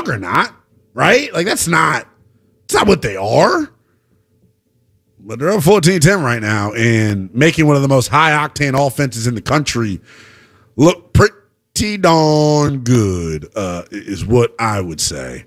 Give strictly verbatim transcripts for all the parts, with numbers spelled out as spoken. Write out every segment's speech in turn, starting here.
juggernaut, right? Like, that's not, that's not what they are. But they're up fourteen ten right now and making one of the most high-octane offenses in the country look pretty darn good, uh, is what I would say.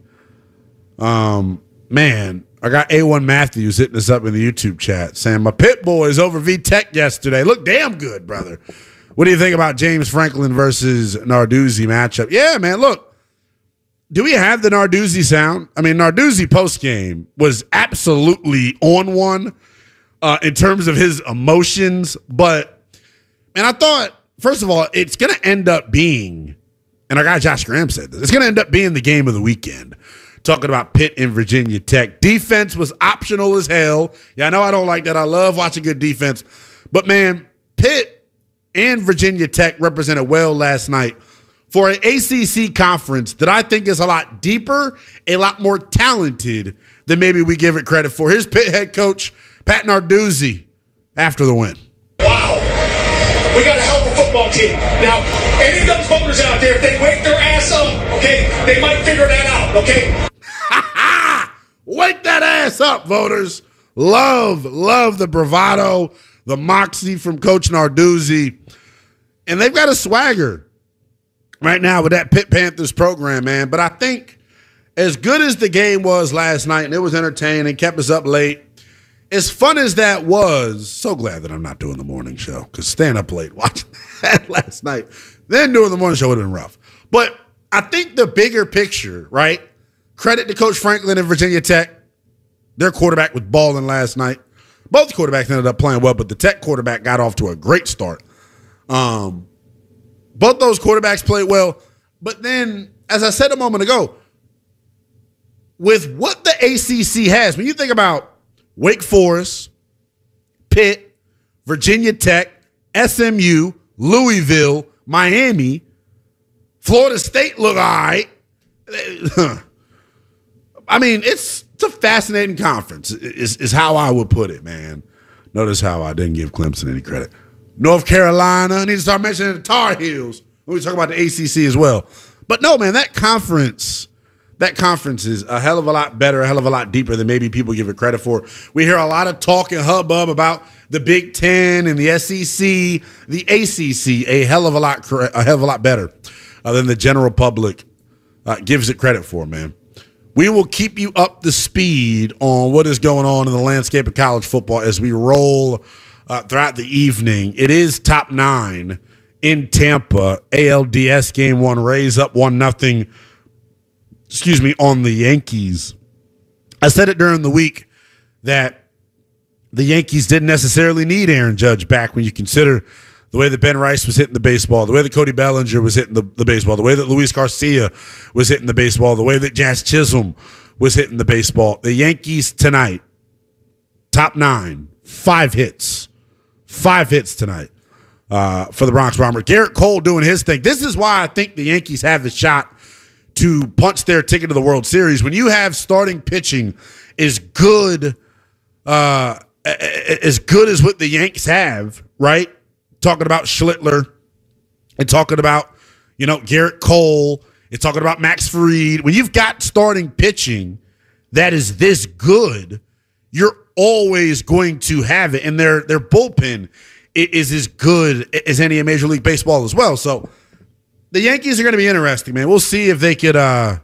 Um, man, I got A one Matthews hitting us up in the YouTube chat saying, my Pitt boys over V-Tech yesterday. Look damn good, brother. What do you think about James Franklin versus Narduzzi matchup? Yeah, man, look. Do we have the Narduzzi sound? I mean, Narduzzi postgame was absolutely on one uh, in terms of his emotions. But, and I thought, first of all, it's going to end up being, and our guy Josh Graham said this, it's going to end up being the game of the weekend. Talking about Pitt and Virginia Tech. Defense was optional as hell. Yeah, I know I don't like that. I love watching good defense. But, man, Pitt and Virginia Tech represented well last night for an A C C conference that I think is a lot deeper, a lot more talented than maybe we give it credit for. Here's Pitt head coach Pat Narduzzi after the win. Wow. We got a hell of a football team. Now, any of those voters out there, if they wake their ass up, okay, they might figure that out, okay? Wake that ass up, voters. Love, love the bravado, the moxie from Coach Narduzzi. And they've got a swagger right now with that Pitt Panthers program, man. But I think as good as the game was last night, and it was entertaining, kept us up late, as fun as that was, so glad that I'm not doing the morning show, because staying up late watching that last night, then doing the morning show would have been rough. But I think the bigger picture, right? Credit to Coach Franklin and Virginia Tech. Their quarterback was balling last night. Both quarterbacks ended up playing well, but the Tech quarterback got off to a great start. Um, both those quarterbacks played well. But then, as I said a moment ago, with what the A C C has, when you think about Wake Forest, Pitt, Virginia Tech, S M U, Louisville, Miami, Florida State look all right. I mean, it's, it's a fascinating conference, is, is how I would put it, man. Notice how I didn't give Clemson any credit. North Carolina, I need to start mentioning the Tar Heels when we talk about the A C C as well. But no, man, that conference, that conference is a hell of a lot better, a hell of a lot deeper than maybe people give it credit for. We hear a lot of talk and hubbub about the Big Ten and the S E C, the A C C, a hell of a lot, a hell of a lot better uh, than the general public uh, gives it credit for, man. We will keep you up to speed on what is going on in the landscape of college football as we roll uh, throughout the evening. It is top nine in Tampa. A L D S game one, Rays up one nothing. Excuse me, on the Yankees. I said it during the week that the Yankees didn't necessarily need Aaron Judge back when you consider the way that Ben Rice was hitting the baseball, the way that Cody Bellinger was hitting the, the baseball, the way that Luis Garcia was hitting the baseball, the way that Jazz Chisholm was hitting the baseball. The Yankees tonight, top nine, five hits. Five hits tonight uh, for the Bronx Bombers. Garrett Cole doing his thing. This is why I think the Yankees have the shot to punch their ticket to the World Series. When you have starting pitching as good, uh, as good as what the Yanks have, right? Talking about Schlittler and talking about, you know, Garrett Cole and talking about Max Fried. When you've got starting pitching that is this good, you're always going to have it. And their their bullpen is as good as any in Major League Baseball as well. So the Yankees are going to be interesting, man. We'll see if they could uh,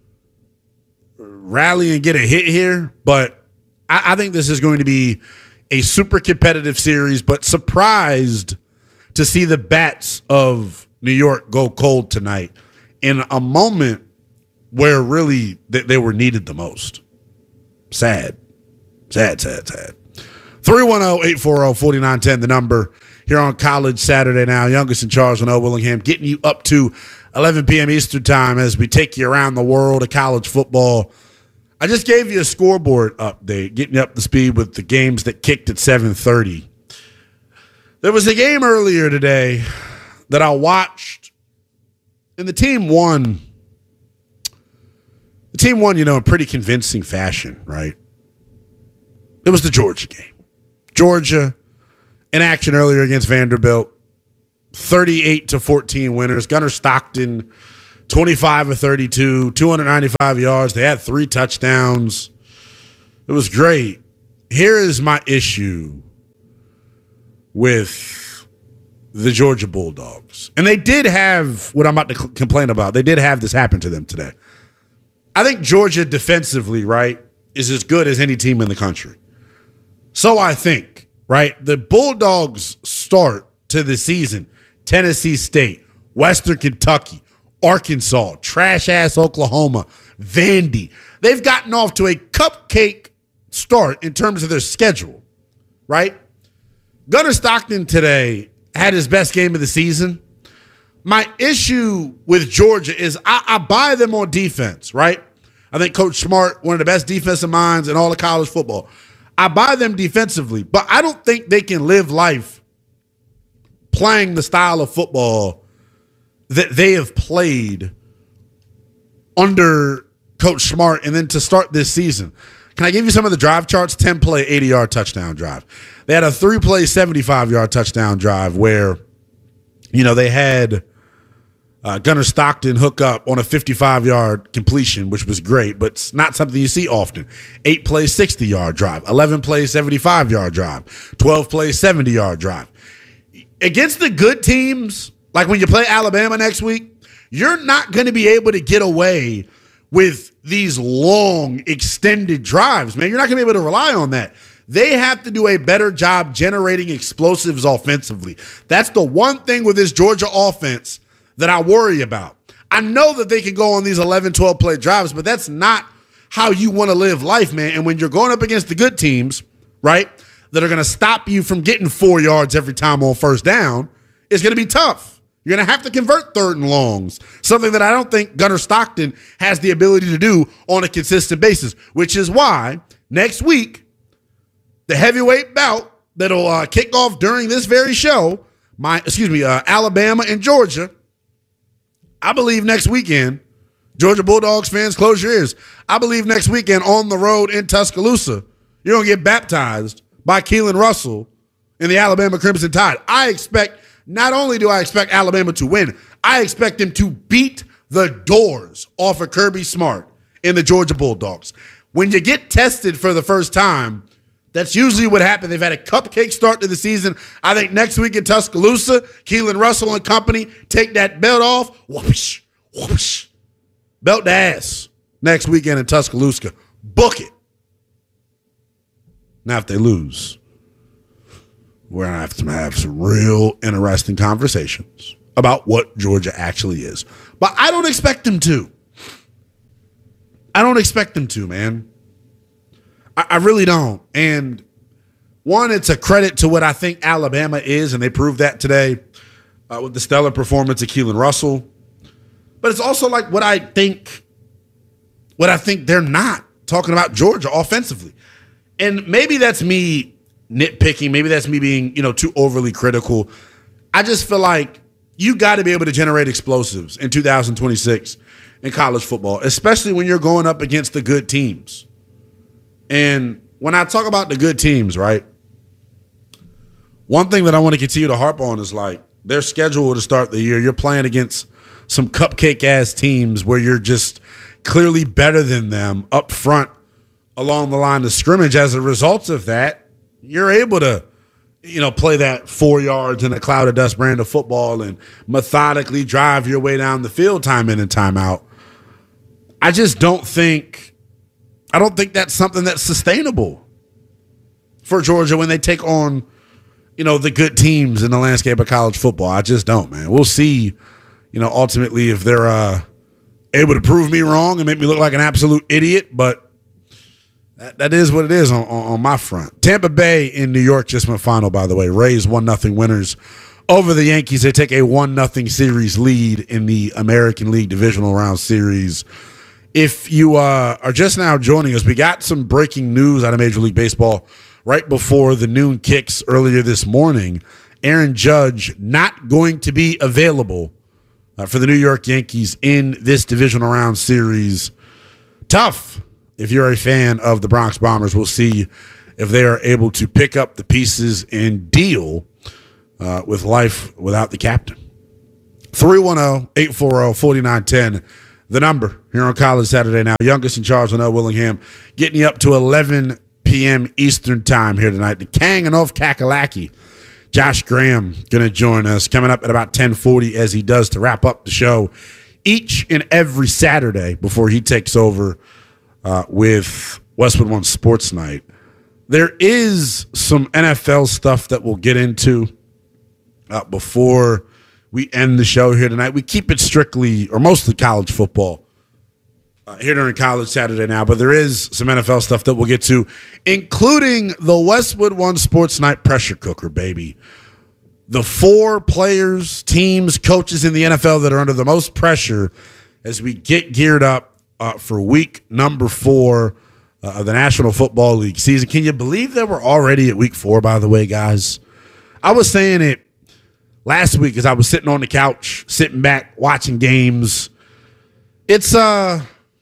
rally and get a hit here. But I, I think this is going to be a super competitive series, but surprised to see the bats of New York go cold tonight in a moment where really they were needed the most. Sad. Sad, sad, sad. three one zero, eight four zero, four nine one zero, the number here on College Saturday Now. Youngest and Charles and O. Willingham getting you up to eleven p.m. Eastern time as we take you around the world of college football. I just gave you a scoreboard update, getting you up to speed with the games that kicked at seven thirty. There was a game earlier today that I watched, and the team won. The team won, you know, in pretty convincing fashion, right? It was the Georgia game. Georgia in action earlier against Vanderbilt. thirty-eight to fourteen winners. Gunnar Stockton twenty-five or thirty-two, two hundred ninety-five yards. They had three touchdowns. It was great. Here is my issue with the Georgia Bulldogs. And they did have what I'm about to complain about. They did have this happen to them today. I think Georgia defensively, right, is as good as any team in the country. So I think, right, the Bulldogs start to the season, Tennessee State, Western Kentucky, Arkansas, trash-ass Oklahoma, Vandy. They've gotten off to a cupcake start in terms of their schedule, right? Gunnar Stockton today had his best game of the season. My issue with Georgia is I, I buy them on defense, right? I think Coach Smart, one of the best defensive minds in all of college football. I buy them defensively, but I don't think they can live life playing the style of football that they have played under Coach Smart and then to start this season. Can I give you some of the drive charts? ten-play, eighty-yard touchdown drive. They had a three-play, seventy-five-yard touchdown drive where, you know, they had uh, Gunnar Stockton hook up on a fifty-five-yard completion, which was great, but it's not something you see often. eight-play, sixty-yard drive. eleven-play, seventy-five-yard drive. twelve-play, seventy-yard drive. Against the good teams, like when you play Alabama next week, you're not going to be able to get away with these long, extended drives, man. You're not going to be able to rely on that. They have to do a better job generating explosives offensively. That's the one thing with this Georgia offense that I worry about. I know that they can go on these eleven, twelve-play drives, but that's not how you want to live life, man. And when you're going up against the good teams, right, that are going to stop you from getting four yards every time on first down, it's going to be tough. You're going to have to convert third and longs, something that I don't think Gunnar Stockton has the ability to do on a consistent basis, which is why next week, the heavyweight bout that'll uh, kick off during this very show, my excuse me, uh, Alabama and Georgia, I believe next weekend, Georgia Bulldogs fans, close your ears. I believe next weekend on the road in Tuscaloosa, you're going to get baptized by Keelan Russell in the Alabama Crimson Tide. I expect Not only do I expect Alabama to win, I expect them to beat the doors off of Kirby Smart in the Georgia Bulldogs. When you get tested for the first time, that's usually what happens. They've had a cupcake start to the season. I think next week in Tuscaloosa, Keelan Russell and company take that belt off. Whoosh, whoosh. Belt the ass next weekend in Tuscaloosa. Book it. Now, if they lose, we're going to have to have some real interesting conversations about what Georgia actually is. But I don't expect them to. I don't expect them to, man. I, I really don't. And one, it's a credit to what I think Alabama is, and they proved that today uh, with the stellar performance of Keelan Russell. But it's also like what I think, what I think they're not, talking about Georgia offensively. And maybe that's me nitpicking. Maybe that's me being, you know, too overly critical. I just feel like you got to be able to generate explosives in two thousand twenty-six in college football, especially when you're going up against the good teams. And when I talk about the good teams, right, one thing that I want to continue to harp on is like their schedule to start the year. You're playing against some cupcake-ass teams where you're just clearly better than them up front along the line of scrimmage. As a result of that, you're able to, you know, play that four yards in a cloud of dust brand of football and methodically drive your way down the field time in and time out. I just don't think, I don't think that's something that's sustainable for Georgia when they take on, you know, the good teams in the landscape of college football. I just don't, man. We'll see, you know, ultimately if they're uh, able to prove me wrong and make me look like an absolute idiot, but That, that is what it is on, on, on my front. Tampa Bay in New York just went final, by the way. Rays one nothing winners over the Yankees. They take a one nothing series lead in the American League Divisional Round Series. If you uh, are just now joining us, we got some breaking news out of Major League Baseball right before the noon kicks earlier this morning. Aaron Judge not going to be available uh, for the New York Yankees in this Divisional Round Series. Tough. If you're a fan of the Bronx Bombers, we'll see if they are able to pick up the pieces and deal uh, with life without the captain. three one zero, eight four zero, four nine one zero. The number here on College Saturday Now. Youngest and Charles L. Willingham getting you up to eleven p.m. Eastern time here tonight. The Kang and North Kakalaki. Josh Graham going to join us coming up at about ten forty as he does to wrap up the show each and every Saturday before he takes over uh, with Westwood One Sports Night. There is some N F L stuff that we'll get into uh, before we end the show here tonight. We keep it strictly or mostly college football uh, here during College Saturday Now, but there is some N F L stuff that we'll get to, including the Westwood One Sports Night pressure cooker, baby. The four players, teams, coaches in the N F L that are under the most pressure as we get geared up uh, for week number four uh, of the National Football League season. Can you believe that we're already at week four, by the way, guys? I was saying it last week as I was sitting on the couch, sitting back, watching games. It's uh,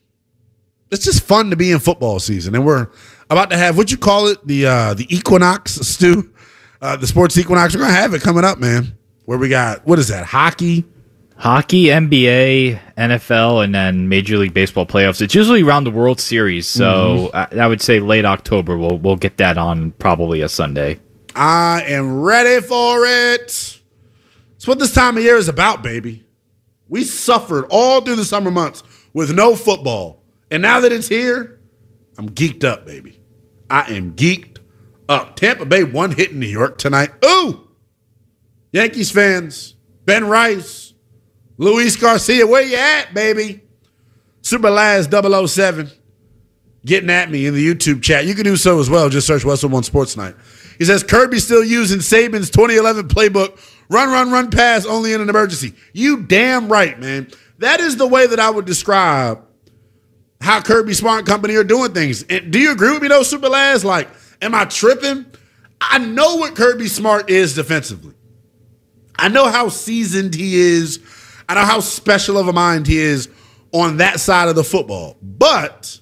it's just fun to be in football season. And we're about to have, what'd you call it? The uh, the Equinox, Stu? Uh, the Sports Equinox. We're going to have it coming up, man. Where we got, what is that, hockey? Hockey, N B A, N F L, and then Major League Baseball playoffs. It's usually around the World Series, so mm-hmm. I, I would say late October. We'll we'll get that on probably a Sunday. I am ready for it. It's what this time of year is about, baby. We suffered all through the summer months with no football. And now that it's here, I'm geeked up, baby. I am geeked up. Tampa Bay one hit in New York tonight. Ooh! Yankees fans, Ben Rice, Luis Garcia, where you at, baby? Super Laz double oh seven getting at me in the YouTube chat. You can do so as well. Just search Westwood One Sports Night. He says, Kirby still using Saban's twenty eleven playbook. Run, run, run, pass, only in an emergency. You damn right, man. That is the way that I would describe how Kirby Smart and company are doing things. And do you agree with me, though, Super Laz? Like, am I tripping? I know what Kirby Smart is defensively. I know how seasoned he is. I know how special of a mind he is on that side of the football. But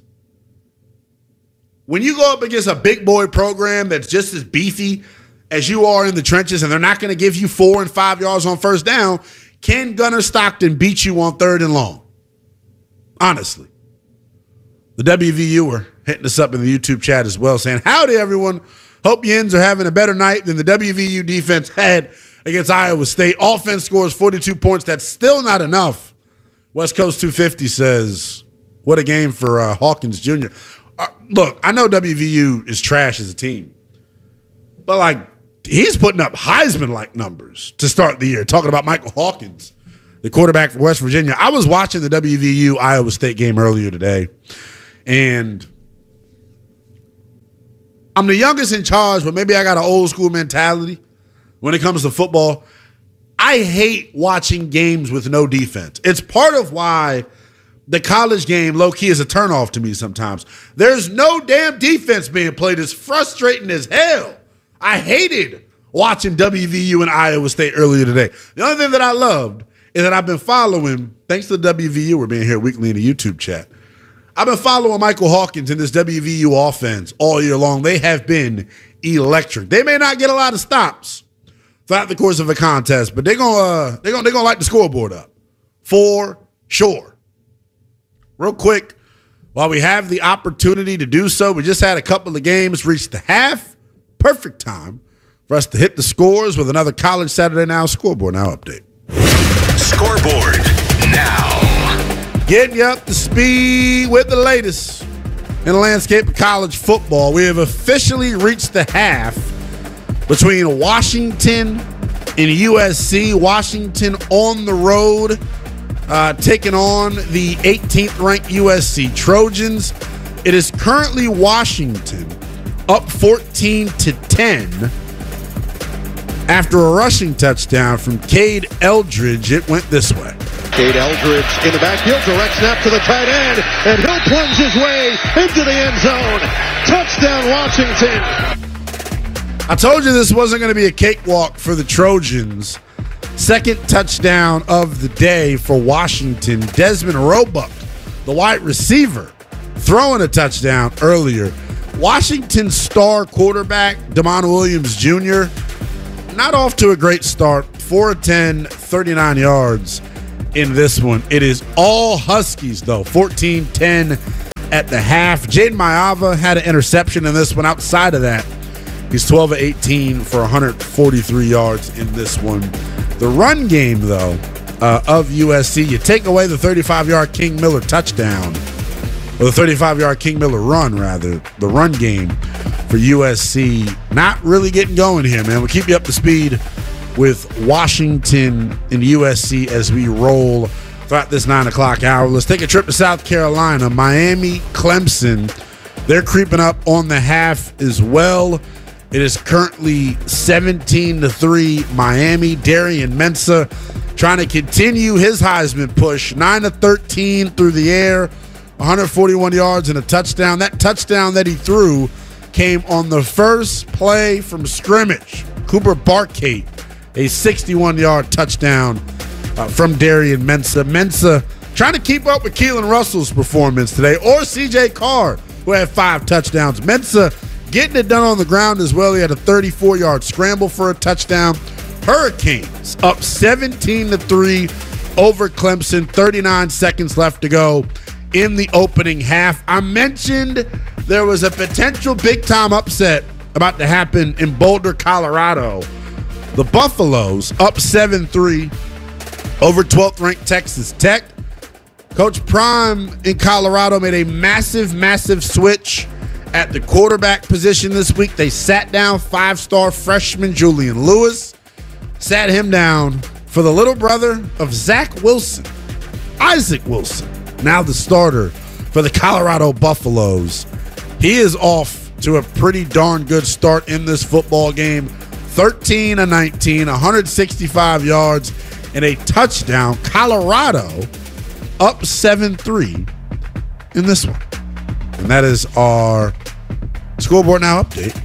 when you go up against a big boy program that's just as beefy as you are in the trenches and they're not going to give you four and five yards on first down, can Gunnar Stockton beat you on third and long? Honestly. The W V U are hitting us up in the YouTube chat as well, saying, howdy, everyone. Hope Yens are having a better night than the W V U defense had against Iowa State. Offense scores forty-two points. That's still not enough. West Coast two fifty says, what a game for uh, Hawkins Junior Uh, look, I know W V U is trash as a team, but, like, he's putting up Heisman-like numbers to start the year, talking about Michael Hawkins, the quarterback for West Virginia. I was watching the W V U-Iowa State game earlier today, and I'm the youngest in charge, but maybe I got an old-school mentality when it comes to football. I hate watching games with no defense. It's part of why the college game, low-key, is a turnoff to me sometimes. There's no damn defense being played. It's frustrating as hell. I hated watching W V U and Iowa State earlier today. The only thing that I loved is that I've been following, thanks to the W V U, we're being here weekly in the YouTube chat, I've been following Michael Hawkins in this W V U offense all year long. They have been electric. They may not get a lot of stops throughout the course of a contest, but they're gonna uh, they're gonna they're gonna light the scoreboard up for sure. Real quick, while we have the opportunity to do so, we just had a couple of games reach the half. Perfect time for us to hit the scores with another College Saturday Now Scoreboard Now update. Scoreboard Now. Getting you up to speed with the latest in the landscape of college football. We have officially reached the half between Washington and U S C. Washington on the road, uh, taking on the eighteenth ranked U S C Trojans. It is currently Washington up fourteen to ten after a rushing touchdown from Cade Eldridge. It went this way. Cade Eldridge in the backfield, direct snap to the tight end, and he'll plunge his way into the end zone. Touchdown, Washington. I told you this wasn't going to be a cakewalk for the Trojans. Second touchdown of the day for Washington. Desmond Roebuck, the wide receiver, throwing a touchdown earlier. Washington's star quarterback, Damon Williams Junior, not off to a great start. four of ten, thirty-nine yards in this one. It is all Huskies, though. fourteen ten at the half. Jaden Mayava had an interception in this one. Outside of that, he's twelve of eighteen for one hundred forty-three yards in this one. The run game, though, uh, of U S C, you take away the thirty-five-yard King Miller touchdown, or the thirty-five-yard King Miller run, rather, the run game for U S C not really getting going here, man. We'll keep you up to speed with Washington and U S C as we roll throughout this nine o'clock hour. Let's take a trip to South Carolina. Miami, Clemson, they're creeping up on the half as well. It is currently seventeen to three Miami. Darian Mensah trying to continue his Heisman push. nine of thirteen through the air, one hundred forty-one yards and a touchdown. That touchdown that he threw came on the first play from scrimmage. Cooper Barkate, a sixty-one-yard touchdown uh, from Darian Mensah. Mensah trying to keep up with Keelan Russell's performance today, or C J Carr, who had five touchdowns. Mensah getting it done on the ground as well. He had a thirty-four-yard scramble for a touchdown. Hurricanes up seventeen to three over Clemson. thirty-nine seconds left to go in the opening half. I mentioned there was a potential big-time upset about to happen in Boulder, Colorado. The Buffaloes up seven three over twelfth-ranked Texas Tech. Coach Prime in Colorado made a massive, massive switch at the quarterback position this week. They sat down five-star freshman Julian Lewis, sat him down for the little brother of Zach Wilson, Isaac Wilson, now the starter for the Colorado Buffaloes. He is off to a pretty darn good start in this football game. thirteen of nineteen, one hundred sixty-five yards, and a touchdown. Colorado up seven three in this one. And that is our scoreboard now update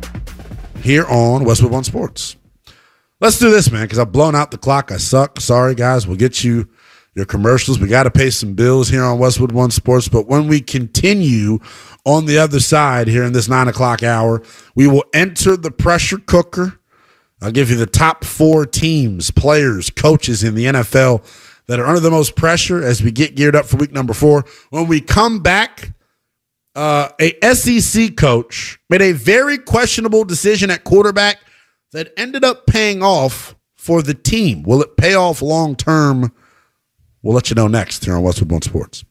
here on Westwood One Sports. Let's do this, man, because I've blown out the clock. I suck. Sorry, guys. We'll get you your commercials. We got to pay some bills here on Westwood One Sports. But when we continue on the other side here in this nine o'clock hour, we will enter the pressure cooker. I'll give you the top four teams, players, coaches in the N F L that are under the most pressure as we get geared up for week number four. When we come back, uh, a S E C coach made a very questionable decision at quarterback that ended up paying off for the team. Will it pay off long term? We'll let you know next here on Westwood One Sports.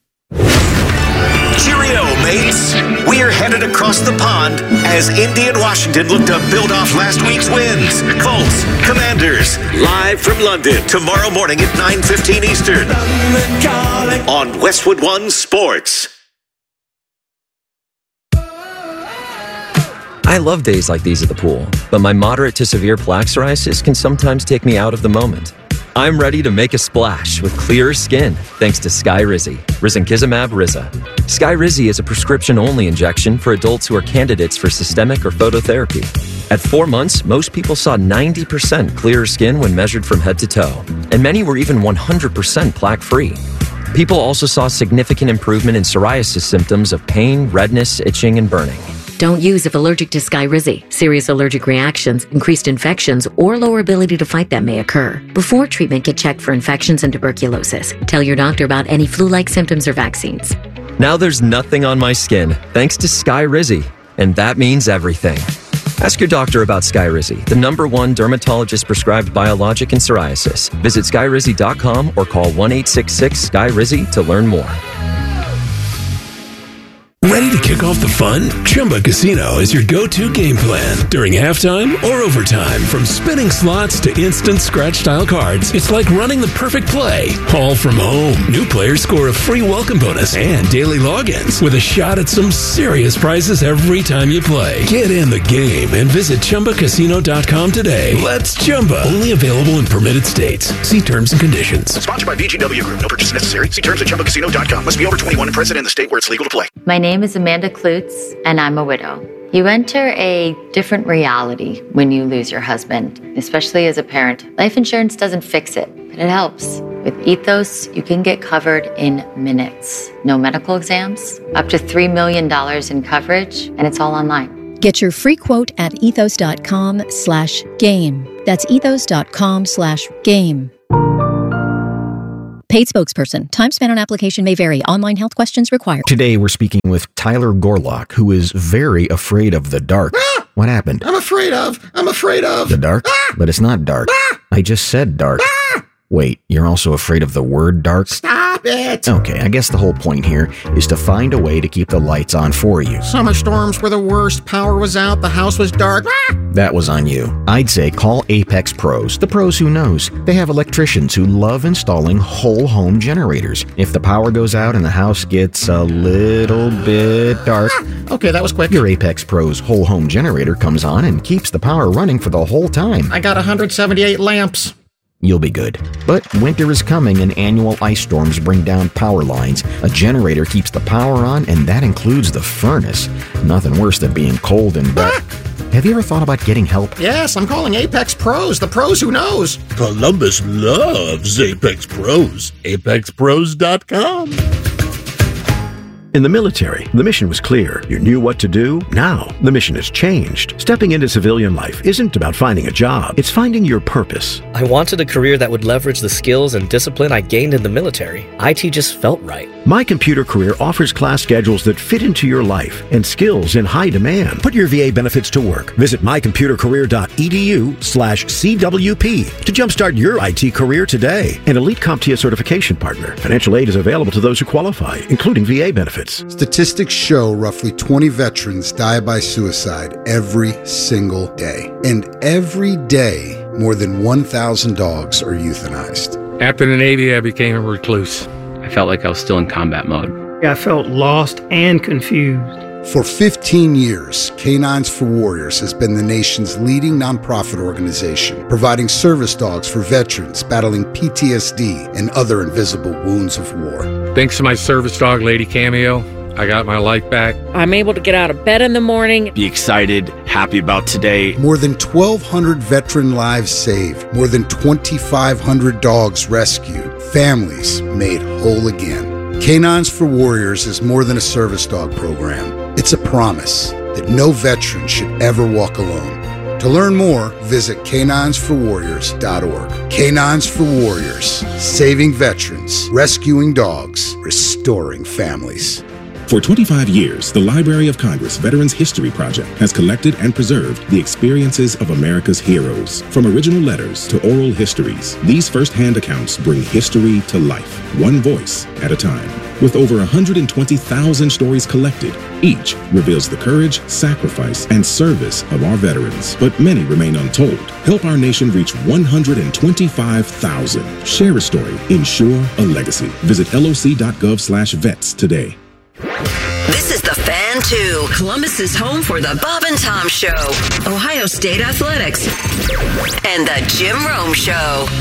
Cheerio, mates. We're headed across the pond as Indy and Washington look to build off last week's wins. Colts, Commanders, live from London tomorrow morning at nine fifteen Eastern on Westwood One Sports. I love days like these at the pool, but my moderate to severe plaque psoriasis can sometimes take me out of the moment. I'm ready to make a splash with clearer skin thanks to Skyrizi, Risankizumab Riza. Skyrizi is a prescription-only injection for adults who are candidates for systemic or phototherapy. At four months, most people saw ninety percent clearer skin when measured from head to toe, and many were even one hundred percent plaque-free. People also saw significant improvement in psoriasis symptoms of pain, redness, itching, and burning. Don't use if allergic to Skyrizi. Serious allergic reactions, increased infections, or lower ability to fight them may occur. Before treatment, get checked for infections and tuberculosis. Tell your doctor about any flu-like symptoms or vaccines. Now there's nothing on my skin thanks to Skyrizi, and that means everything. Ask your doctor about Skyrizi, the number one dermatologist-prescribed biologic in psoriasis. Visit skyrizi dot com or call one eight six six Sky Rizzi to learn more. Ready to kick off the fun? Chumba Casino is your go-to game plan during halftime or overtime. From spinning slots to instant scratch-style cards, it's like running the perfect play, all from home. New players score a free welcome bonus and daily logins with a shot at some serious prizes every time you play. Get in the game and visit Chumba Casino dot com today. Let's Chumba. Only available in permitted states. See terms and conditions. Sponsored by V G W Group. No purchase necessary. See terms at Chumba Casino dot com. Must be over twenty-one and present in the state where it's legal to play. My name is Amanda Klutz, and I'm a widow. You enter a different reality when you lose your husband, especially as a parent. Life insurance doesn't fix it, but it helps. With Ethos, you can get covered in minutes. No medical exams, up to three million dollars in coverage, and it's all online. Get your free quote at ethos.com slash game. That's ethos.com slash game. Paid spokesperson. Time spent on application may vary. Online health questions required. Today we're speaking with Tyler Gorlock, who is very afraid of the dark. Ah! What happened? I'm afraid of. I'm afraid of. The dark? Ah! But it's not dark. Ah! I just said dark. Ah! Wait, you're also afraid of the word dark? Stop it! Okay, I guess the whole point here is to find a way to keep the lights on for you. Summer storms were the worst. Power was out. The house was dark. Ah! That was on you. I'd say call Apex Pros, the pros who knows. They have electricians who love installing whole home generators. If the power goes out and the house gets a little bit dark, ah! Okay, that was quick. Your Apex Pros whole home generator comes on and keeps the power running for the whole time. I got one hundred seventy-eight lamps. You'll be good. But winter is coming and annual ice storms bring down power lines. A generator keeps the power on, and that includes the furnace. Nothing worse than being cold and wet. Have you ever thought about getting help? Yes, I'm calling Apex Pros, the pros who knows. Columbus loves Apex Pros. apex pros dot com. In the military, the mission was clear. You knew what to do. Now, the mission has changed. Stepping into civilian life isn't about finding a job. It's finding your purpose. I wanted a career that would leverage the skills and discipline I gained in the military. I T just felt right. My Computer Career offers class schedules that fit into your life and skills in high demand. Put your V A benefits to work. Visit my computer career dot e d u slash C W P to jumpstart your I T career today. An Elite CompTIA certification partner. Financial aid is available to those who qualify, including V A benefits. Statistics show roughly twenty veterans die by suicide every single day. And every day, more than one thousand dogs are euthanized. After the Navy, I became a recluse. I felt like I was still in combat mode. I felt lost and confused. For fifteen years, Canines for Warriors has been the nation's leading nonprofit organization, providing service dogs for veterans battling P T S D and other invisible wounds of war. Thanks to my service dog, Lady Cameo, I got my life back. I'm able to get out of bed in the morning. Be excited, happy about today. More than twelve hundred veteran lives saved. More than twenty-five hundred dogs rescued. Families made whole again. Canines for Warriors is more than a service dog program. It's a promise that no veteran should ever walk alone. To learn more, visit canines for warriors dot org. Canines for Warriors, saving veterans, rescuing dogs, restoring families. For twenty-five years, the Library of Congress Veterans History Project has collected and preserved the experiences of America's heroes. From original letters to oral histories, these first-hand accounts bring history to life, one voice at a time. With over one hundred twenty thousand stories collected, each reveals the courage, sacrifice, and service of our veterans. But many remain untold. Help our nation reach one hundred twenty-five thousand. Share a story. Ensure a legacy. Visit L O C dot gov slash vets today. This is The Fan two, Columbus's home for the Bob and Tom Show, Ohio State Athletics, and the Jim Rome Show.